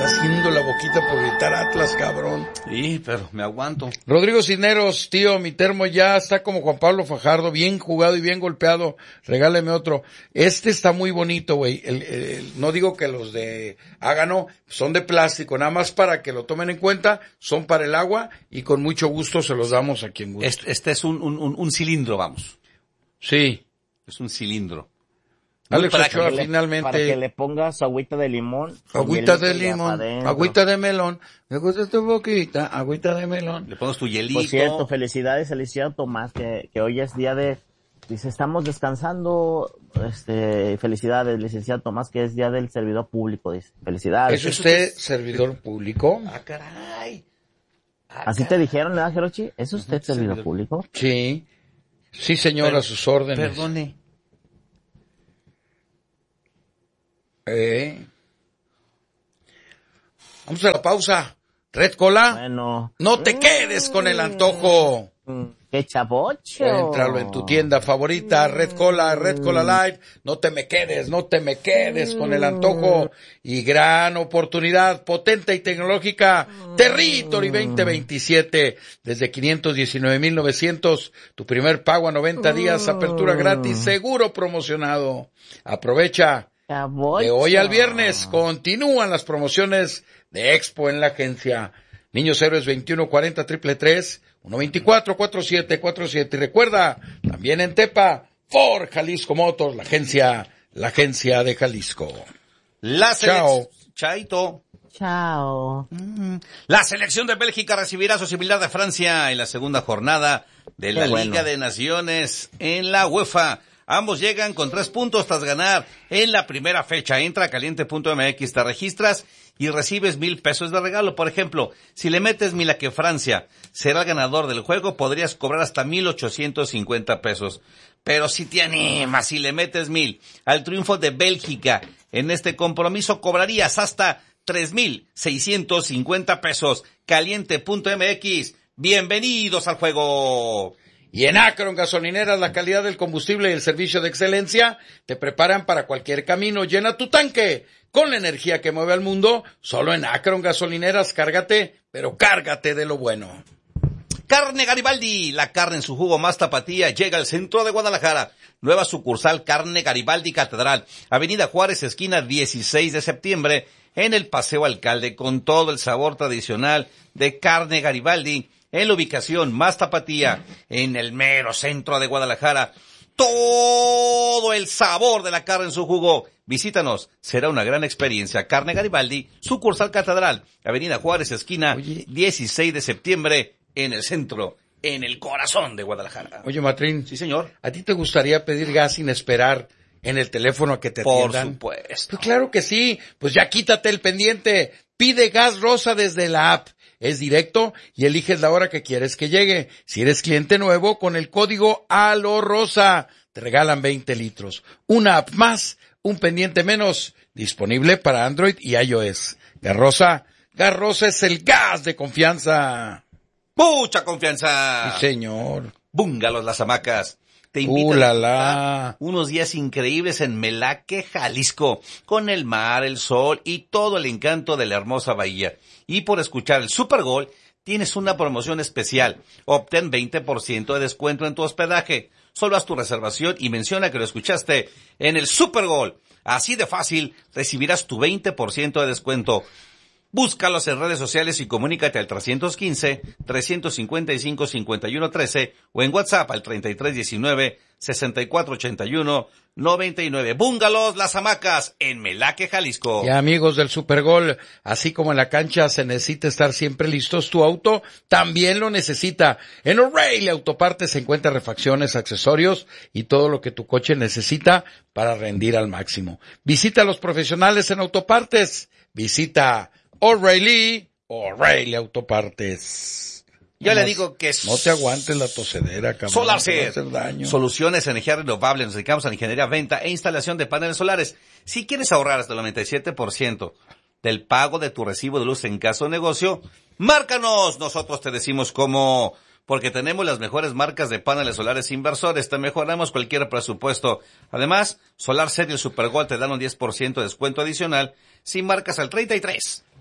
haciendo la boquita por gritar Atlas, cabrón. Sí, pero me aguanto. Rodrigo Cisneros, tío, mi termo ya está como Juan Pablo Fajardo, bien jugado y bien golpeado. Regáleme otro. Este está muy bonito, güey. No digo que los de Hágano son de plástico, nada más para que lo tomen en cuenta. Son para el agua y con mucho gusto se los damos a quien guste. Este es un cilindro, vamos. Sí. Es un cilindro. Alex Ochoa, finalmente. Para que le pongas agüita de limón. Agüita de limón, agüita de melón. Me gusta tu boquita, agüita de melón. Le pones tu hielito. Por cierto, felicidades al licenciado Tomás, que hoy es día de... Dice, estamos descansando, felicidades, licenciado Tomás, que es día del servidor público, dice. Felicidades. ¿Es usted servidor público? Ah, caray. ¿Así te dijeron, verdad, Jerochi? ¿Es usted servidor público? Sí. Sí, señor, a sus órdenes. Perdone. Vamos a la pausa. Red Cola. Bueno. No te quedes con el antojo. ¡Qué chavocho! Entralo en tu tienda favorita, Red Cola Live. No te me quedes con el antojo. Y gran oportunidad, potente y tecnológica, Territory 2027. Desde 519,900, tu primer pago a 90 días, apertura gratis, seguro promocionado. Aprovecha. De hoy al viernes continúan las promociones de Expo en la agencia. Niños Héroes 2140 333 124 4747. Y recuerda, también en Tepa, Ford Jalisco Motors, la agencia de Jalisco. Chao. Chaito. Chao. La selección de Bélgica recibirá a su similar de Francia en la segunda jornada de la Liga de Naciones en la UEFA. Ambos llegan con 3 puntos tras ganar en la primera fecha. Entra a caliente.mx, te registras y recibes 1,000 pesos de regalo. Por ejemplo, si le metes 1,000 a que Francia será el ganador del juego, podrías cobrar hasta 1,850 pesos. Pero si te animas, si le metes 1,000 al triunfo de Bélgica en este compromiso, cobrarías hasta 3,650 pesos. Caliente.mx, bienvenidos al juego. Y en Akron Gasolineras, la calidad del combustible y el servicio de excelencia te preparan para cualquier camino. Llena tu tanque con la energía que mueve al mundo. Solo en Akron Gasolineras, cárgate, pero cárgate de lo bueno. Carne Garibaldi, la carne en su jugo más tapatía, llega al centro de Guadalajara. Nueva sucursal Carne Garibaldi Catedral, Avenida Juárez, esquina 16 de septiembre, en el Paseo Alcalde, con todo el sabor tradicional de Carne Garibaldi. En la ubicación más tapatía, en el mero centro de Guadalajara. Todo el sabor de la carne en su jugo. Visítanos, será una gran experiencia. Carne Garibaldi, sucursal Catedral, Avenida Juárez, esquina 16 de septiembre, en el centro, en el corazón de Guadalajara. Oye, Matrín. Sí, señor. ¿A ti te gustaría pedir gas sin esperar en el teléfono a que te atiendan? Por supuesto. Pues claro que sí. Pues ya quítate el pendiente. Pide Gas Rosa desde la app. Es directo y eliges la hora que quieres que llegue. Si eres cliente nuevo, con el código ALOROSA te regalan 20 litros. Una app más, un pendiente menos. Disponible para Android y iOS. Gas Rosa es el gas de confianza. ¡Mucha confianza! Sí, señor. Búngalos Las Hamacas. Te invitan a unos días increíbles en Melaque, Jalisco, con el mar, el sol y todo el encanto de la hermosa bahía. Y por escuchar el Super Gol, tienes una promoción especial. Obtén 20% de descuento en tu hospedaje. Solo haz tu reservación y menciona que lo escuchaste en el Super Gol. Así de fácil, recibirás tu 20% de descuento. Búscalos en redes sociales y comunícate al 315-355-5113 o en WhatsApp al 3319-6481-99. Búngalos Las Hamacas en Melaque, Jalisco. Y amigos del Supergol, así como en la cancha se necesita estar siempre listos, tu auto también lo necesita. En O'Reilly Autopartes se encuentran refacciones, accesorios y todo lo que tu coche necesita para rendir al máximo. Visita a los profesionales en Autopartes. Visita O'Reilly Autopartes. Ya le digo que no te aguantes la tosedera, cabrón. SolarCert, soluciones energía renovable. Nos dedicamos a la ingeniería, venta e instalación de paneles solares. Si quieres ahorrar hasta el 97% del pago de tu recibo de luz en caso de negocio, márcanos. Nosotros te decimos cómo, porque tenemos las mejores marcas de paneles solares inversores. Te mejoramos cualquier presupuesto. Además, SolarCert y el Supergol te dan un 10% de descuento adicional si marcas al 33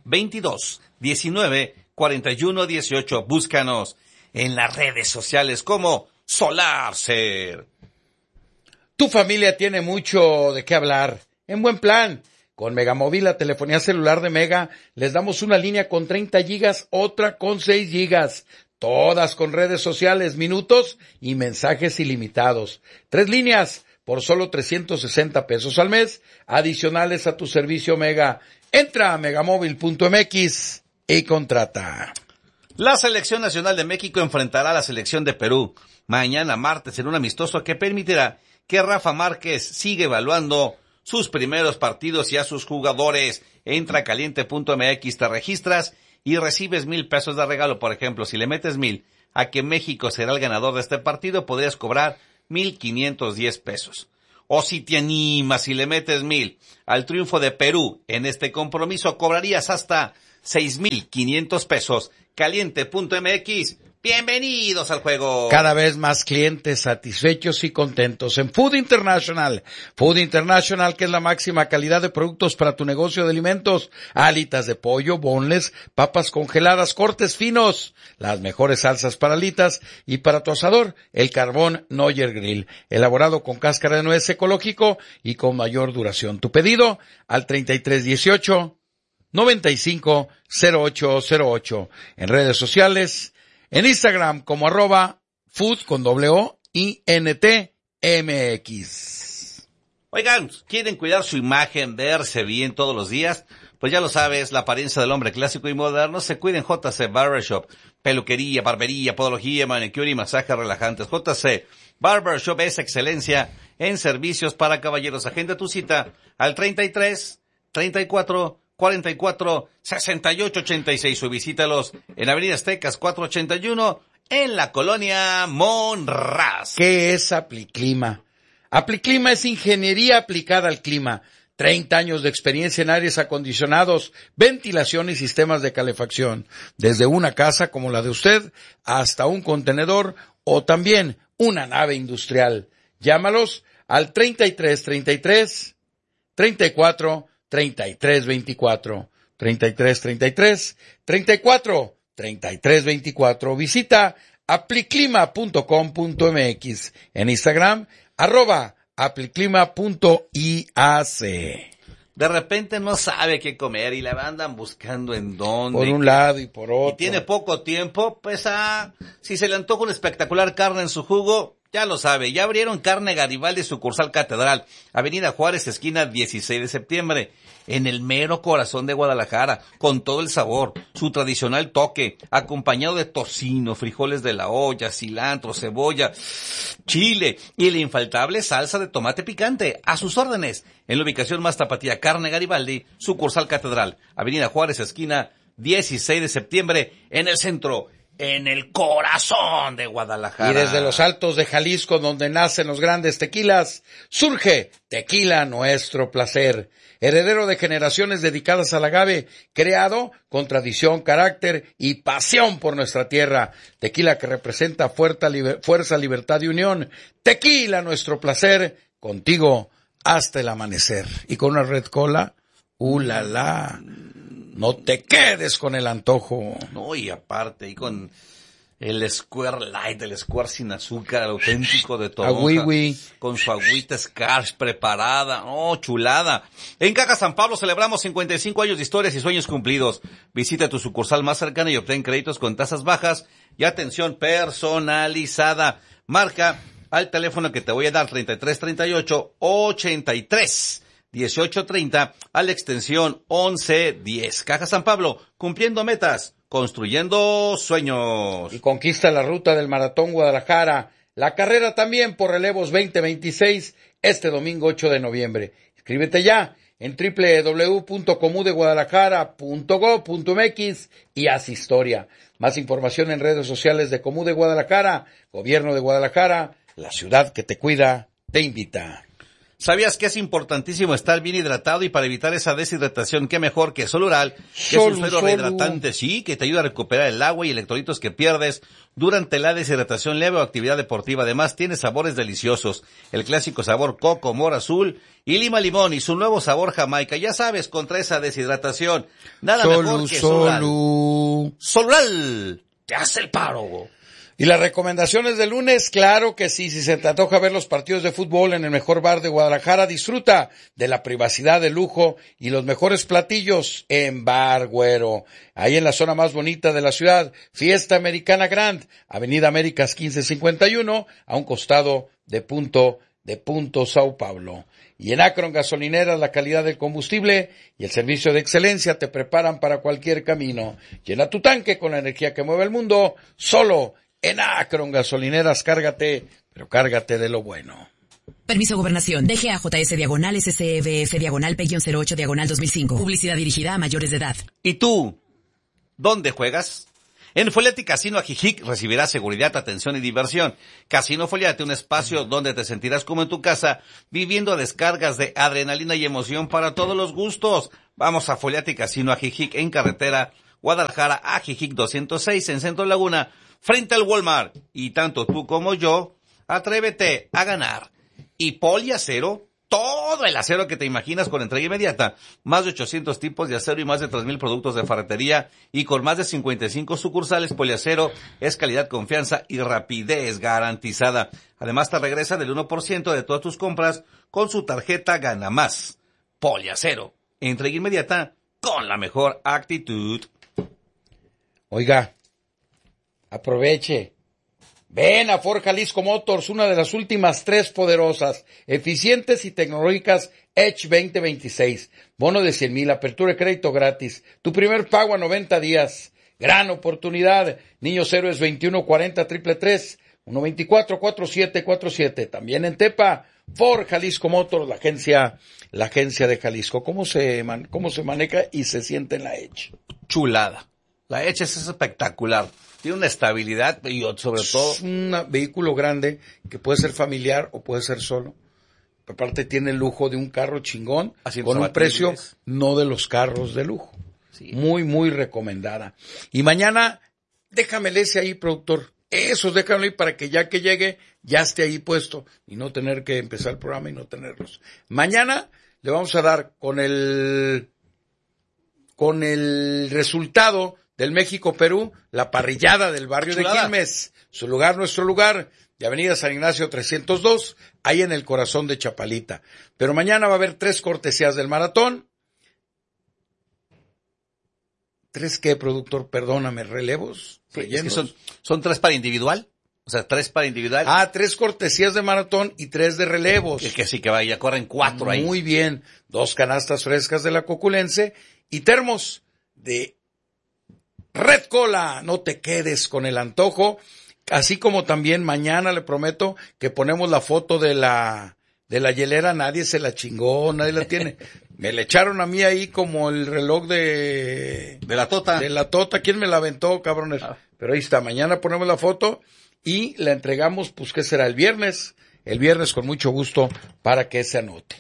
22 19 41 18. Búscanos en las redes sociales como SolarCer. Tu familia tiene mucho de qué hablar. En buen plan. Con Megamóvil, la telefonía celular de Mega, les damos una línea con 30 gigas, otra con 6 gigas. Todas con redes sociales, minutos y mensajes ilimitados. 3 líneas por solo 360 pesos al mes, adicionales a tu servicio Mega. Entra a megamóvil.mx y contrata. La Selección Nacional de México enfrentará a la Selección de Perú mañana martes en un amistoso que permitirá que Rafa Márquez siga evaluando sus primeros partidos y a sus jugadores. Entra a caliente.mx, te registras y recibes 1,000 pesos de regalo. Por ejemplo, si le metes 1,000 a que México será el ganador de este partido, podrías cobrar 1,510 pesos. O si te animas y le metes 1,000 al triunfo de Perú en este compromiso, cobrarías hasta 6,500 pesos. Caliente.mx, bienvenidos al juego. Cada vez más clientes satisfechos y contentos en Food International. Food International, que es la máxima calidad de productos para tu negocio de alimentos. Alitas de pollo, boneless, papas congeladas, cortes finos, las mejores salsas para alitas y para tu asador, el carbón Noyer Grill, elaborado con cáscara de nuez, ecológico y con mayor duración. Tu pedido al 3318 950808. En redes sociales, en Instagram como @food con WOINTMX. Oigan, ¿quieren cuidar su imagen, verse bien todos los días? Pues ya lo sabes, la apariencia del hombre clásico y moderno se cuida en JC Barbershop. Peluquería, barbería, podología, manicure y masajes relajantes. JC Barbershop es excelencia en servicios para caballeros. Agenda tu cita al 33 34 44 68 86 o visítalos en Avenida Aztecas 481 en la colonia Monraz. ¿Qué es Apliclima? Apliclima es ingeniería aplicada al clima. 30 años de experiencia en aires acondicionados, ventilación y sistemas de calefacción. Desde una casa como la de usted hasta un contenedor o también una nave industrial. Llámalos al 33 33 34 33 24, 33 33 34 33 24. Visita apliclima.com.mx, en Instagram @apliclima.iac. De repente no sabe qué comer y la andan buscando en dónde. Por un lado y por otro. Y tiene poco tiempo, pues si se le antoja una espectacular carne en su jugo, ya lo sabe, ya abrieron Carne Garibaldi, sucursal Catedral, Avenida Juárez, esquina 16 de septiembre, en el mero corazón de Guadalajara, con todo el sabor, su tradicional toque, acompañado de tocino, frijoles de la olla, cilantro, cebolla, chile y la infaltable salsa de tomate picante. A sus órdenes, en la ubicación más tapatía, Carne Garibaldi, sucursal Catedral, Avenida Juárez, esquina 16 de septiembre, en el centro, en el corazón de Guadalajara. Y desde los altos de Jalisco, donde nacen los grandes tequilas, surge Tequila Nuestro Placer, heredero de generaciones dedicadas al agave, creado con tradición, carácter y pasión por nuestra tierra. Tequila que representa fuerza, libertad y unión. Tequila Nuestro Placer, contigo hasta el amanecer. Y con una Red Cola, la la. No te quedes con el antojo. No, y aparte, y con el Square Light, el Square sin azúcar, el auténtico de todo. Con su agüita Scars preparada. Oh, chulada. En Caja San Pablo celebramos 55 años de historias y sueños cumplidos. Visita tu sucursal más cercana y obtén créditos con tasas bajas y atención personalizada. Marca al teléfono que te voy a dar, 33 38 83 1830, a la extensión 1110. Caja San Pablo, cumpliendo metas, construyendo sueños. Y conquista la ruta del Maratón Guadalajara. La carrera también por relevos 2026, este domingo 8 de noviembre. Inscríbete ya en www.comudeguadalajara.go.mx y haz historia. Más información en redes sociales de Comú de Guadalajara. Gobierno de Guadalajara, la ciudad que te cuida, te invita. ¿Sabías que es importantísimo estar bien hidratado y para evitar esa deshidratación, qué mejor que Solural, que es un suero rehidratante, sí, que te ayuda a recuperar el agua y electrolitos que pierdes durante la deshidratación leve o actividad deportiva? Además, tiene sabores deliciosos, el clásico sabor coco, mora azul y lima limón y su nuevo sabor jamaica. Ya sabes, contra esa deshidratación, nada mejor que Solural. Solural, te hace el paro. Y las recomendaciones del lunes, claro que sí, si se te antoja ver los partidos de fútbol en el mejor bar de Guadalajara, disfruta de la privacidad, de lujo y los mejores platillos en Bar Güero. Ahí en la zona más bonita de la ciudad, Fiesta Americana Grand, Avenida Américas 1551, a un costado de Punto Sao Paulo. Y en Akron Gasolineras, la calidad del combustible y el servicio de excelencia te preparan para cualquier camino. Llena tu tanque con la energía que mueve el mundo, solo en Akron Gasolineras. Cárgate, pero cárgate de lo bueno. Permiso Gobernación, DGAJS/SCBF/P-08/2005. Publicidad dirigida a mayores de edad. ¿Y tú? ¿Dónde juegas? En Foliati Casino Ajijic recibirás seguridad, atención y diversión. Casino Foliati, un espacio donde te sentirás como en tu casa, viviendo descargas de adrenalina y emoción para todos los gustos. Vamos a Foliati Casino Ajijic en carretera Guadalajara Ajijic 206 en Centro Laguna, frente al Walmart. Y tanto tú como yo, atrévete a ganar. Y Poliacero, todo el acero que te imaginas con entrega inmediata. Más de 800 tipos de acero y más de 3,000 productos de ferretería. Y con más de 55 sucursales, Poliacero es calidad, confianza y rapidez garantizada. Además, te regresa del 1% de todas tus compras con su tarjeta Gana Más. Poliacero, entrega inmediata con la mejor actitud. Oiga, aproveche. Ven a Ford Jalisco Motors, una de las últimas 3 poderosas, eficientes y tecnológicas Edge 2026. Bono de 100,000, apertura de crédito gratis. Tu primer pago a 90 días. Gran oportunidad. Niños Héroes 2140-333, 124-4747. También en Tepa, Ford Jalisco Motors, la agencia de Jalisco. ¿Cómo se maneja y se siente en la Edge? Chulada. La Edge es espectacular. Tiene una estabilidad y sobre todo es un vehículo grande que puede ser familiar o puede ser solo. Aparte tiene el lujo de un carro chingón con un precio no de los carros de lujo. Sí. Muy, muy recomendada. Y mañana, déjamele ese ahí, productor. Esos déjamelo ahí para que ya que llegue, ya esté ahí puesto y no tener que empezar el programa y no tenerlos. Mañana le vamos a dar con el resultado del México-Perú, la parrillada del barrio Chulada. De Quilmes, su lugar, nuestro lugar, de Avenida San Ignacio 302, ahí en el corazón de Chapalita. Pero mañana va a haber 3 cortesías del maratón. ¿3 qué, productor? Perdóname, relevos. Sí, es que son 3 para individual. O sea, 3 para individual. 3 cortesías de maratón y 3 de relevos. Es que sí que vaya, corren 4 ahí. Muy bien. 2 canastas frescas de la Coculense y termos de Red Cola. No te quedes con el antojo. Así como también mañana le prometo que ponemos la foto de la hielera. Nadie se la chingó, nadie la tiene. Me le echaron a mí ahí como el reloj de la Tota. De la Tota. ¿Quién me la aventó, cabrones? Pero ahí está. Mañana ponemos la foto y la entregamos, pues, ¿qué será? El viernes con mucho gusto para que se anote.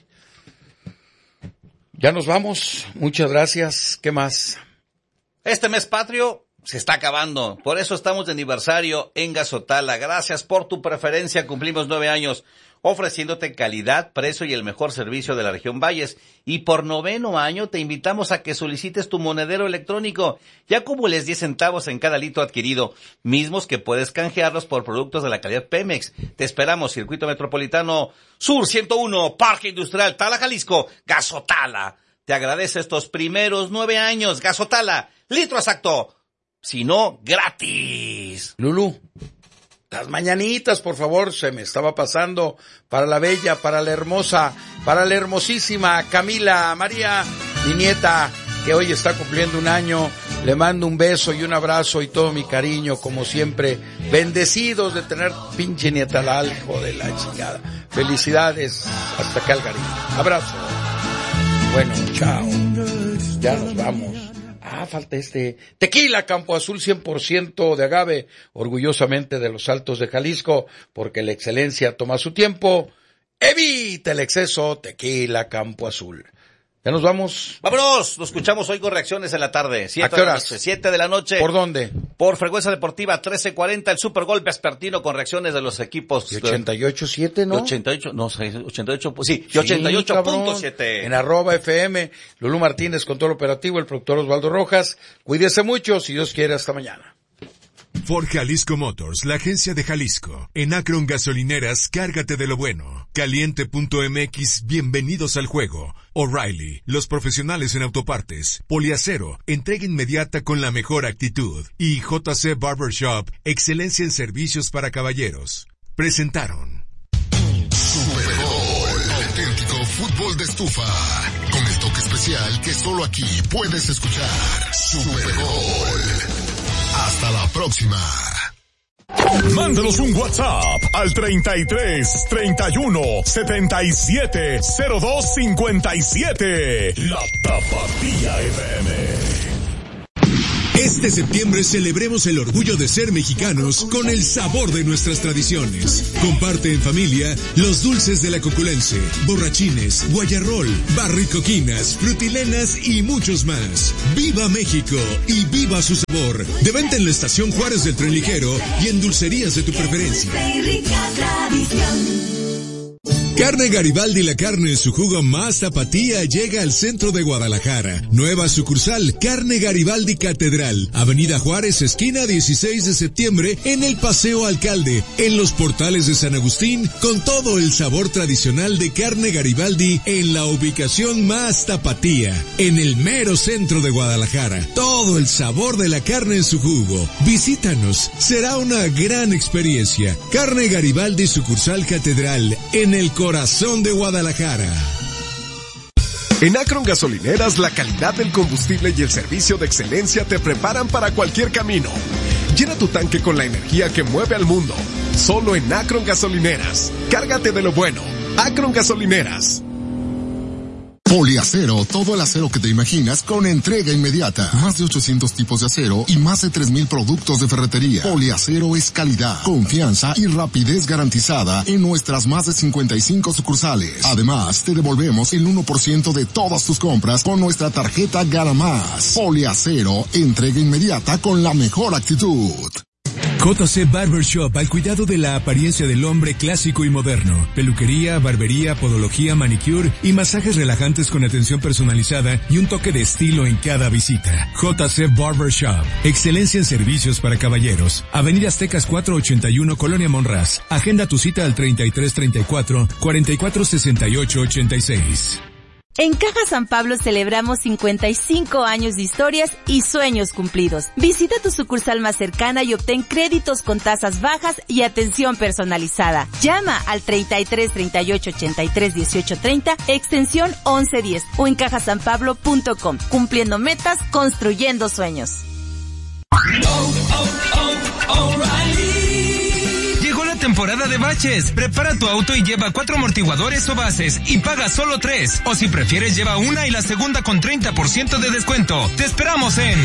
Ya nos vamos. Muchas gracias. ¿Qué más? Este mes patrio se está acabando, por eso estamos de aniversario en Gazotala. Gracias por tu preferencia, cumplimos 9 años ofreciéndote calidad, precio y el mejor servicio de la región Valles. Y por 9º año te invitamos a que solicites tu monedero electrónico. Ya acumules 10 centavos en cada litro adquirido, mismos que puedes canjearlos por productos de la calidad Pemex. Te esperamos, Circuito Metropolitano Sur 101, Parque Industrial Tala, Jalisco. Gazotala te agradece estos primeros 9 años. Gazotala, litro exacto, si no, gratis. Lulú, las mañanitas, por favor, se me estaba pasando, para la bella, para la hermosa, para la hermosísima Camila María, mi nieta, que hoy está cumpliendo 1 año. Le mando un beso y un abrazo y todo mi cariño, como siempre. Bendecidos de tener pinche nieta al hijo de la chingada. Felicidades, hasta Calgary. Abrazo. Bueno, chao. Ya nos vamos. Falta tequila Campo Azul 100% de agave, orgullosamente de los Altos de Jalisco, porque la excelencia toma su tiempo. Evita el exceso, Tequila Campo Azul. ¿Ya nos vamos? ¡Vámonos! Nos escuchamos hoy con reacciones en la tarde. ¿A qué horas? 7 de la noche. ¿Por dónde? Por Frecuencia Deportiva 1340, el Super Gol vespertino con reacciones de los equipos. ¿Y 88.7, no? 88, no sé, 88, pues sí, 88.7. En @FM, Lulú Martínez con todo el operativo, el productor Osvaldo Rojas. Cuídese mucho, si Dios quiere, hasta mañana. Ford Jalisco Motors, la agencia de Jalisco. En Akron Gasolineras, cárgate de lo bueno. Caliente.mx, bienvenidos al juego. O'Reilly, los profesionales en autopartes. Poliacero, entrega inmediata con la mejor actitud. Y JC Barbershop, excelencia en servicios para caballeros. Presentaron Super Gol, auténtico fútbol de estufa. Con el toque especial que solo aquí puedes escuchar. Super Gol. Hasta la próxima. Mándanos un WhatsApp al 33 31 77 02 57. La Tapatía FM. Este septiembre celebremos el orgullo de ser mexicanos con el sabor de nuestras tradiciones. Comparte en familia los dulces de la Coculense, borrachines, guayarrol, barricoquinas, frutilenas y muchos más. ¡Viva México y viva su sabor! De venta en la Estación Juárez del Tren Ligero y en dulcerías de tu preferencia. Carne Garibaldi, la carne en su jugo más tapatía, llega al centro de Guadalajara. Nueva sucursal, Carne Garibaldi Catedral, Avenida Juárez, esquina 16 de septiembre, en el Paseo Alcalde, en los portales de San Agustín, con todo el sabor tradicional de Carne Garibaldi en la ubicación más tapatía, en el mero centro de Guadalajara. Todo el sabor de la carne en su jugo. Visítanos, será una gran experiencia. Carne Garibaldi, sucursal Catedral, en el corazón de Guadalajara. En Akron Gasolineras, la calidad del combustible y el servicio de excelencia te preparan para cualquier camino. Llena tu tanque con la energía que mueve al mundo. Solo en Akron Gasolineras. Cárgate de lo bueno. Akron Gasolineras. Poliacero, todo el acero que te imaginas con entrega inmediata. Más de 800 tipos de acero y más de 3,000 productos de ferretería. Poliacero es calidad, confianza y rapidez garantizada en nuestras más de 55 sucursales. Además, te devolvemos el 1% de todas tus compras con nuestra tarjeta Gana Más. Poliacero, entrega inmediata con la mejor actitud. JC Barbershop, al cuidado de la apariencia del hombre clásico y moderno. Peluquería, barbería, podología, manicure y masajes relajantes con atención personalizada y un toque de estilo en cada visita. JC Barbershop, excelencia en servicios para caballeros. Avenida Aztecas 481, Colonia Monraz. Agenda tu cita al 3334 4468 86. En Caja San Pablo celebramos 55 años de historias y sueños cumplidos. Visita tu sucursal más cercana y obtén créditos con tasas bajas y atención personalizada. Llama al 33 38 83 18 30, extensión 1110 o en cajasanpablo.com. Cumpliendo metas, construyendo sueños. Temporada de baches. Prepara tu auto y lleva 4 amortiguadores o bases y paga solo 3. O si prefieres, lleva una y la segunda con 30% de descuento. Te esperamos en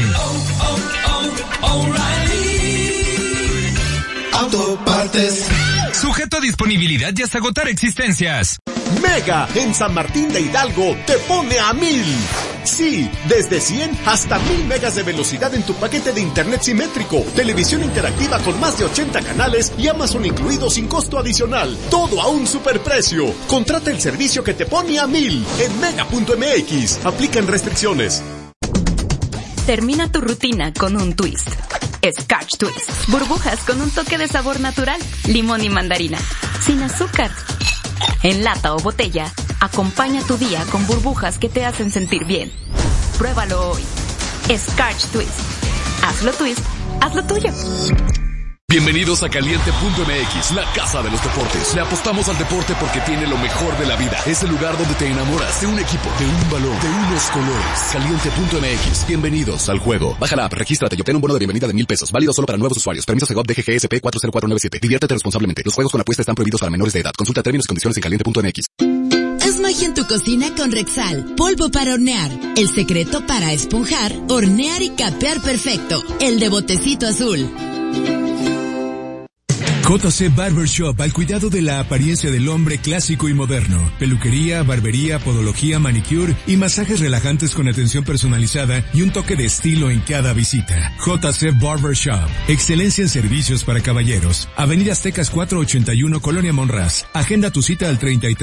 Autopartes. Sujeto a disponibilidad y hasta agotar existencias. Mega en San Martín de Hidalgo te pone a 1000. Sí, desde 100 hasta 1000 megas de velocidad en tu paquete de internet simétrico, televisión interactiva con más de 80 canales y Amazon incluido sin costo adicional. Todo a un superprecio. Contrata el servicio que te pone a 1000 en mega.mx. Aplican restricciones. Termina tu rutina con un twist. Scotch Twist. Burbujas con un toque de sabor natural, limón y mandarina. Sin azúcar. En lata o botella, acompaña tu día con burbujas que te hacen sentir bien. Pruébalo hoy. Scotch Twist. Hazlo twist, hazlo tuyo. Bienvenidos a Caliente.mx, la casa de los deportes. Le apostamos al deporte porque tiene lo mejor de la vida. Es el lugar donde te enamoras de un equipo, de un balón, de unos colores. Caliente.mx, bienvenidos al juego. Baja la app, regístrate y obtén un bono de bienvenida de $1,000. Válido solo para nuevos usuarios. Permiso Segov DGGSP 40497. Diviértete responsablemente. Los juegos con apuesta están prohibidos para menores de edad. Consulta términos y condiciones en Caliente.mx. Haz magia en tu cocina con Rexal, polvo para hornear. El secreto para esponjar, hornear y capear perfecto. El de botecito azul. JC Barbershop, al cuidado de la apariencia del hombre clásico y moderno. Peluquería, barbería, podología, manicure y masajes relajantes con atención personalizada y un toque de estilo en cada visita. JC Barbershop, excelencia en servicios para caballeros. Avenida Aztecas 481, Colonia Monraz. Agenda tu cita al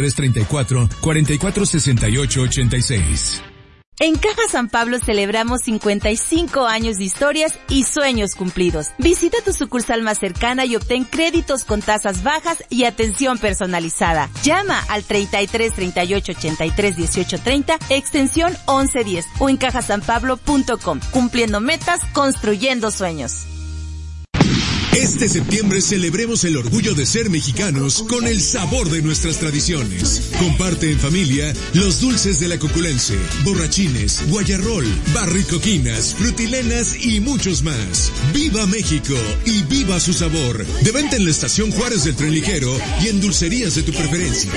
3334-446886. En Caja San Pablo celebramos 55 años de historias y sueños cumplidos. Visita tu sucursal más cercana y obtén créditos con tasas bajas y atención personalizada. Llama al 33 38 83 18 30, extensión 1110 o en cajasanpablo.com. Cumpliendo metas, construyendo sueños. Este septiembre celebremos el orgullo de ser mexicanos con el sabor de nuestras tradiciones. Comparte en familia los dulces de la Coculense, borrachines, guayarrol, barricoquinas, frutilenas y muchos más. ¡Viva México y viva su sabor! De venta en la Estación Juárez del Tren Ligero y en dulcerías de tu preferencia.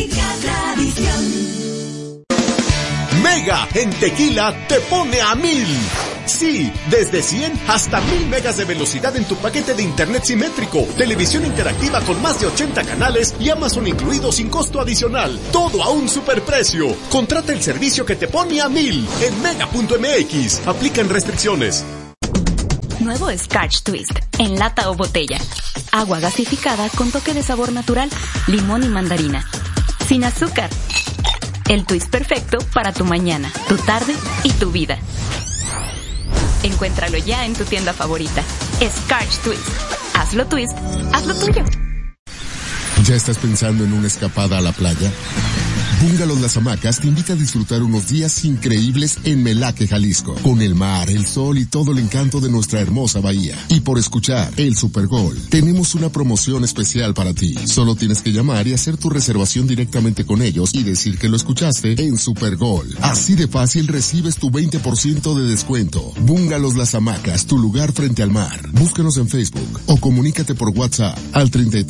Mega en Tequila te pone a 1000. Sí, desde 100 hasta 1000 megas de velocidad en tu paquete de internet simétrico, televisión interactiva con más de 80 canales y Amazon incluido sin costo adicional. Todo a un superprecio. Contrata el servicio que te pone a 1000 en mega.mx. Aplican restricciones. Nuevo Scotch Twist, en lata o botella. Agua gasificada con toque de sabor natural, limón y mandarina. Sin azúcar. El twist perfecto para tu mañana, tu tarde y tu vida. Encuéntralo ya en tu tienda favorita. Scotch Twist. Hazlo twist, hazlo tuyo. ¿Ya estás pensando en una escapada a la playa? Bungalows Las Hamacas te invita a disfrutar unos días increíbles en Melaque, Jalisco, con el mar, el sol y todo el encanto de nuestra hermosa bahía. Y por escuchar el Supergol, tenemos una promoción especial para ti. Solo tienes que llamar y hacer tu reservación directamente con ellos y decir que lo escuchaste en Supergol. Así de fácil recibes tu 20% de descuento. Bungalows Las Hamacas, tu lugar frente al mar. Búscanos en Facebook o comunícate por WhatsApp al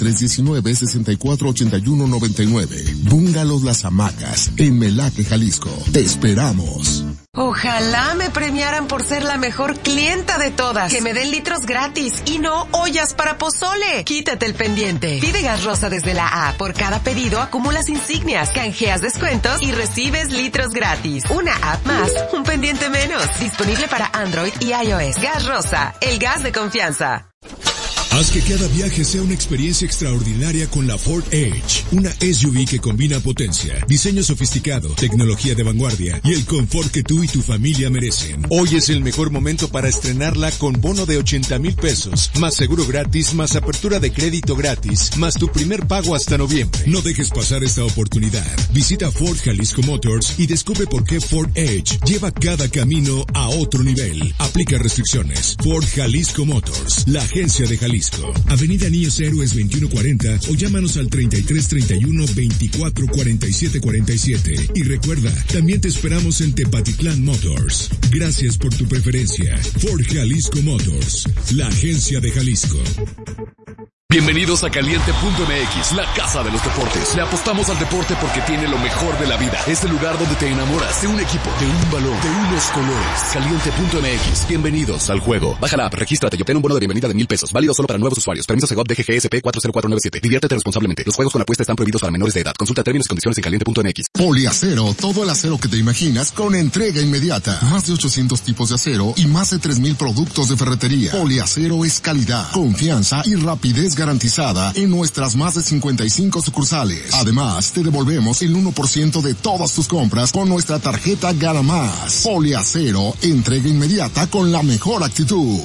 3319-648199. Bungalows Las Hamacas, en Melaque, Jalisco. Te esperamos. Ojalá me premiaran por ser la mejor clienta de todas. Que me den litros gratis y no ollas para pozole. Quítate el pendiente. Pide Gas Rosa desde la A. Por cada pedido acumulas insignias, canjeas descuentos y recibes litros gratis. Una app más, un pendiente menos. Disponible para Android y iOS. Gas Rosa, el gas de confianza. Haz que cada viaje sea una experiencia extraordinaria con la Ford Edge, una SUV que combina potencia, diseño sofisticado, tecnología de vanguardia y el confort que tú y tu familia merecen. Hoy es el mejor momento para estrenarla con bono de 80,000 pesos, más seguro gratis, más apertura de crédito gratis, más tu primer pago hasta noviembre. No dejes pasar esta oportunidad. Visita Ford Jalisco Motors y descubre por qué Ford Edge lleva cada camino a otro nivel. Aplica restricciones. Ford Jalisco Motors, la agencia de Jalisco. Avenida Niños Héroes 2140 o llámanos al 3331 24 47 47. Y recuerda, también te esperamos en Tepatitlán Motors. Gracias por tu preferencia. Ford Jalisco Motors, la agencia de Jalisco. Bienvenidos a Caliente.mx, la casa de los deportes. Le apostamos al deporte porque tiene lo mejor de la vida. Es el lugar donde te enamoras de un equipo, de un balón, de unos colores. Caliente.mx, bienvenidos al juego. Baja la app, regístrate y obtén un bono de bienvenida de 1,000 pesos. Válido solo para nuevos usuarios. Permiso Segov DGGSP 40497. Diviértete responsablemente. Los juegos con apuesta están prohibidos para menores de edad. Consulta términos y condiciones en Caliente.mx. Poliacero, todo el acero que te imaginas con entrega inmediata. Más de 800 tipos de acero y más de 3,000 productos de ferretería. Poliacero es calidad, confianza y rapidez garantizada en nuestras más de 55 sucursales. Además, te devolvemos el 1% de todas tus compras con nuestra tarjeta Gana Más. Poliacero, entrega inmediata con la mejor actitud.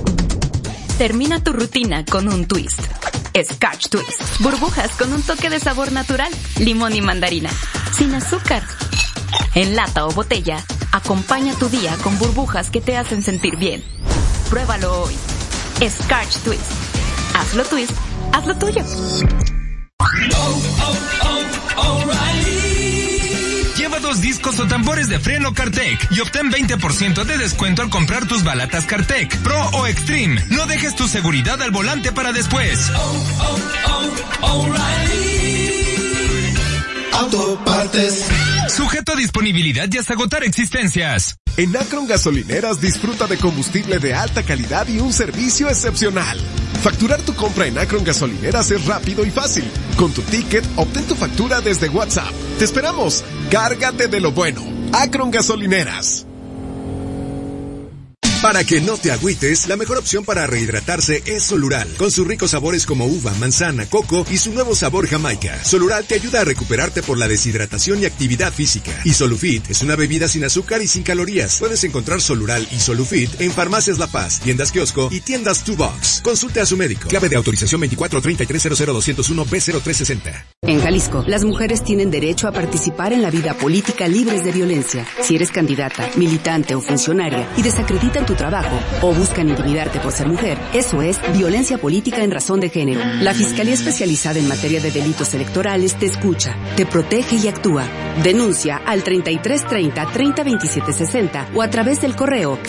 Termina tu rutina con un twist. Scotch Twist. Burbujas con un toque de sabor natural, limón y mandarina. Sin azúcar. En lata o botella, acompaña tu día con burbujas que te hacen sentir bien. Pruébalo hoy. Scotch Twist. Hazlo twist, hazlo tuyo. Lleva 2 discos o tambores de freno Kartec y obtén 20% de descuento al comprar tus balatas Kartec, Pro o Extreme. No dejes tu seguridad al volante para después. Autopartes. Sujeto a disponibilidad y hasta agotar existencias. En Akron Gasolineras disfruta de combustible de alta calidad y un servicio excepcional. Facturar tu compra en Akron Gasolineras es rápido y fácil. Con tu ticket, obtén tu factura desde WhatsApp. ¡Te esperamos! ¡Cárgate de lo bueno! Akron Gasolineras. Para que no te agüites, la mejor opción para rehidratarse es Solural, con sus ricos sabores como uva, manzana, coco y su nuevo sabor Jamaica. Solural te ayuda a recuperarte por la deshidratación y actividad física. Y Solufit es una bebida sin azúcar y sin calorías. Puedes encontrar Solural y Solufit en Farmacias La Paz, tiendas kiosco y tiendas 2Box. Consulte a su médico. Clave de autorización 2433000201B0360. En Jalisco, las mujeres tienen derecho a participar en la vida política libres de violencia. Si eres candidata, militante o funcionaria y desacreditan tu trabajo o buscan intimidarte por ser mujer, eso es violencia política en razón de género. La Fiscalía Especializada en Materia de Delitos Electorales te escucha, te protege y actúa. Denuncia al 3330-302760 o a través del correo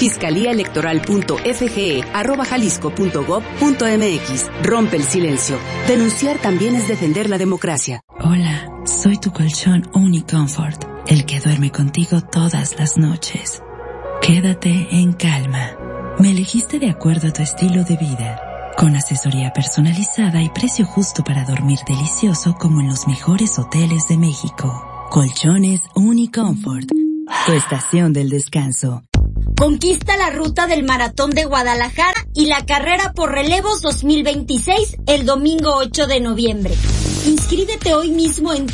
fiscaliaelectoral.fge@jalisco.gov.mx. Rompe el silencio. Denunciar también es defender la democracia. Hola, soy tu colchón Unicomfort, el que duerme contigo todas las noches. Quédate en calma. Me elegiste de acuerdo a tu estilo de vida, con asesoría personalizada y precio justo para dormir delicioso como en los mejores hoteles de México. Colchones Unicomfort, tu estación del descanso. Conquista la ruta del Maratón de Guadalajara y la carrera por relevos 2026 el domingo 8 de noviembre. Inscríbete hoy mismo en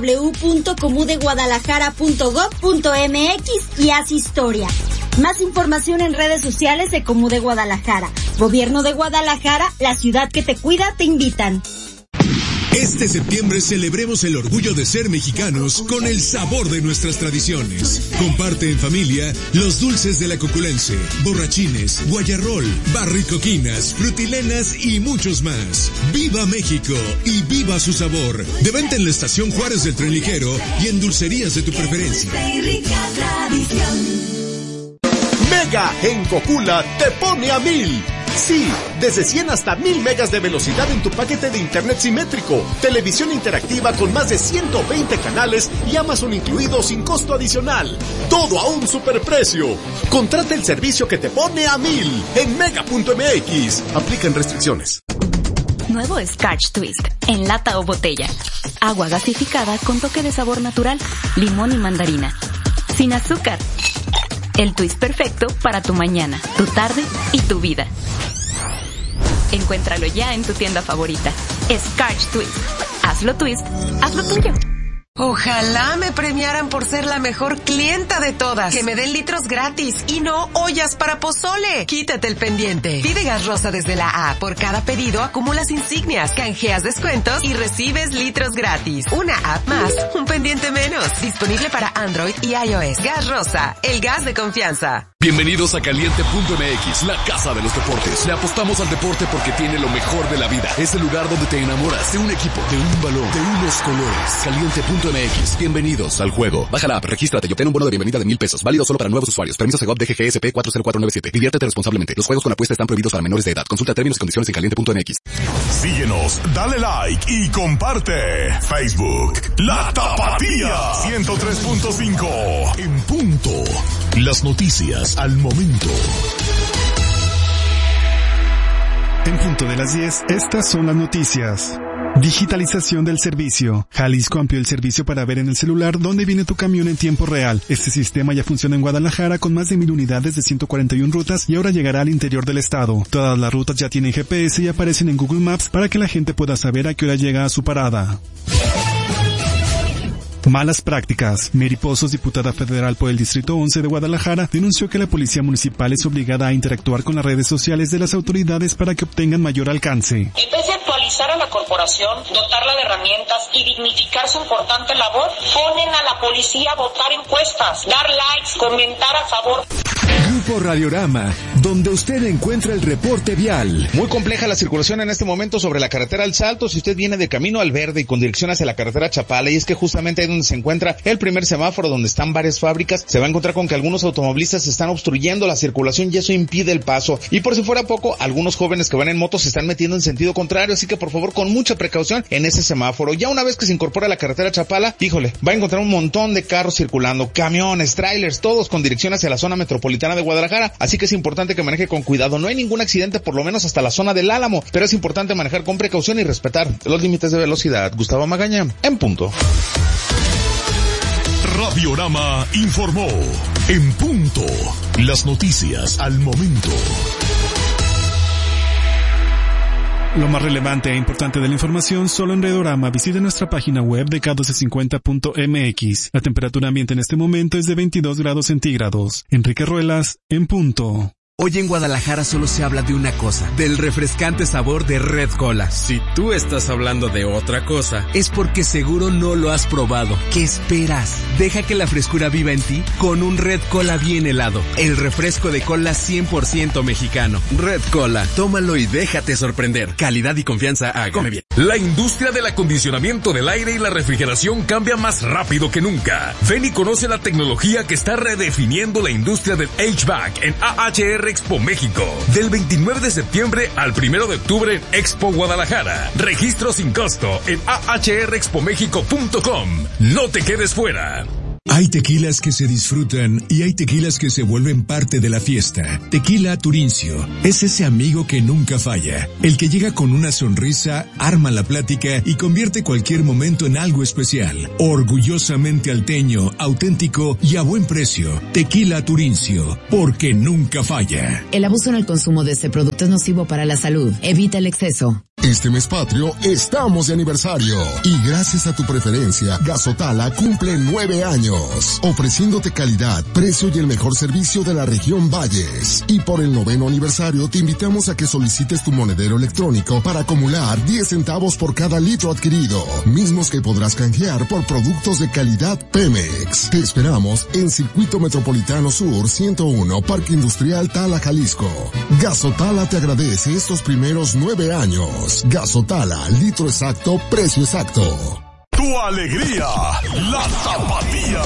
www.comudeguadalajara.gov.mx y haz historia. Más información en redes sociales de Comude Guadalajara. Gobierno de Guadalajara, la ciudad que te cuida, te invitan. Este septiembre celebremos el orgullo de ser mexicanos con el sabor de nuestras tradiciones. Comparte en familia los dulces de la Coculense, borrachines, guayarrol, barricoquinas, frutilenas y muchos más. ¡Viva México y viva su sabor! De venta en la Estación Juárez del Tren Ligero y en dulcerías de tu preferencia. Mega en Cocula te pone a 1000. Sí, desde 100 hasta 1000 megas de velocidad en tu paquete de internet simétrico, televisión interactiva con más de 120 canales y Amazon incluido sin costo adicional. Todo a un superprecio. Contrata el servicio que te pone a 1000 en mega.mx. Aplican restricciones. Nuevo Scotch Twist, en lata o botella. Agua gasificada con toque de sabor natural, limón y mandarina. Sin azúcar. El twist perfecto para tu mañana, tu tarde y tu vida. Encuéntralo ya en tu tienda favorita. Scotch Twist. Hazlo twist, hazlo tuyo. Ojalá me premiaran por ser la mejor clienta de todas. Que me den litros gratis y no ollas para pozole. Quítate el pendiente. Pide gas rosa desde la A. Por cada pedido acumulas insignias, canjeas descuentos y recibes litros gratis. Una app más, un pendiente menos. Disponible para Android y iOS. Gas Rosa, el gas de confianza. Bienvenidos a Caliente.mx, la casa de los deportes. Le apostamos al deporte porque tiene lo mejor de la vida. Es el lugar donde te enamoras de un equipo, de un balón, de unos colores. Caliente.mx. Bienvenidos al juego. Baja la app, regístrate y obtén un bono de bienvenida de $1,000. Válido solo para nuevos usuarios. Permiso Segov DGGSP 40497. Diviértete responsablemente. Los juegos con apuesta están prohibidos para menores de edad. Consulta términos y condiciones en Caliente.mx. Síguenos, dale like y comparte. Facebook, La Tapatía 103.5. En punto. Las noticias al momento. En punto de las 10, estas son las noticias. Digitalización del servicio. Jalisco amplió el servicio para ver en el celular dónde viene tu camión en tiempo real. Este sistema ya funciona en Guadalajara con más de 1000 unidades de 141 rutas y ahora llegará al interior del estado. Todas las rutas ya tienen GPS y aparecen en Google Maps para que la gente pueda saber a qué hora llega a su parada. Malas prácticas. Mary Pozos, diputada federal por el Distrito 11 de Guadalajara, denunció que la policía municipal es obligada a interactuar con las redes sociales de las autoridades para que obtengan mayor alcance. En vez de actualizar a la corporación, dotarla de herramientas y dignificar su importante labor, ponen a la policía a votar encuestas, dar likes, comentar a favor. Grupo Radiorama, donde usted encuentra el reporte vial. Muy compleja la circulación en este momento sobre la carretera El Salto, si usted viene de camino al Verde y con dirección hacia la carretera Chapala, y es que justamente ahí donde se encuentra el primer semáforo, donde están varias fábricas, se va a encontrar con que algunos automovilistas están obstruyendo la circulación y eso impide el paso. Y por si fuera poco, algunos jóvenes que van en moto se están metiendo en sentido contrario, así que por favor con mucha precaución en ese semáforo. Ya una vez que se incorpora a la carretera Chapala, híjole, va a encontrar un montón de carros circulando, camiones, trailers, todos con dirección hacia la zona metropolitana de Guadalajara, así que es importante que maneje con cuidado. No hay ningún accidente, por lo menos hasta la zona del Álamo, pero es importante manejar con precaución y respetar los límites de velocidad. Gustavo Magaña, en punto. Radiorama informó. En punto. Las noticias al momento. Lo más relevante e importante de la información solo en Radiorama. Visite nuestra página web de k1250.mx. La temperatura ambiente en este momento es de 22 grados centígrados. Enrique Ruelas, en punto. Hoy en Guadalajara solo se habla de una cosa, del refrescante sabor de Red Cola. Si tú estás hablando de otra cosa, es porque seguro no lo has probado. ¿Qué esperas? Deja que la frescura viva en ti con un Red Cola bien helado. El refresco de cola 100% mexicano. Red Cola, tómalo y déjate sorprender. Calidad y confianza a Come Bien. La industria del acondicionamiento del aire y la refrigeración cambia más rápido que nunca. Ven y conoce la tecnología que está redefiniendo la industria del HVAC en AHR Expo México. Del 29 de septiembre al 1 de octubre en Expo Guadalajara. Registro sin costo en ahrexpomexico.com. No te quedes fuera. Hay tequilas que se disfrutan y hay tequilas que se vuelven parte de la fiesta. Tequila Turincio es ese amigo que nunca falla, el que llega con una sonrisa, arma la plática y convierte cualquier momento en algo especial. Orgullosamente alteño, auténtico y a buen precio. Tequila Turincio, porque nunca falla. El abuso en el consumo de este producto es nocivo para la salud. Evita el exceso. Este mes patrio estamos de aniversario y gracias a tu preferencia, Gasotala cumple 9 años, ofreciéndote calidad, precio y el mejor servicio de la región Valles. Y por el 9º aniversario te invitamos a que solicites tu monedero electrónico para acumular 10 centavos por cada litro adquirido, mismos que podrás canjear por productos de calidad Pemex. Te esperamos en Circuito Metropolitano Sur 101, Parque Industrial Tala, Jalisco. Gasotala te agradece estos primeros 9 años. Gasotala, litro exacto, precio exacto. Tu alegría, la tapatía.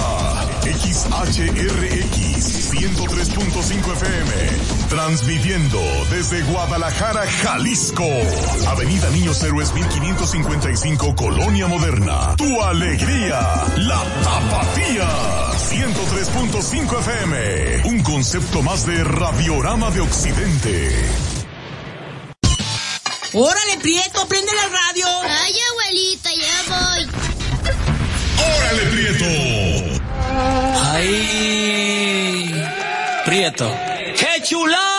XHRX 103.5 FM. Transmitiendo desde Guadalajara, Jalisco. Avenida Niños Héroes 1555, Colonia Moderna. Tu alegría, la tapatía. 103.5 FM. Un concepto más de Radiorama de Occidente. ¡Órale, Prieto! ¡Prende la radio! ¡Ay, abuelita, ya voy! ¡Órale, Prieto! ¡Ay! Prieto. ¡Qué chula!